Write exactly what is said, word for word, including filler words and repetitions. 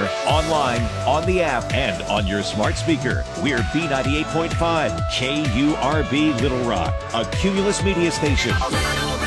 online, on the app, and on your smart speaker. We're B ninety-eight point five K U R B Little Rock, a Cumulus media station.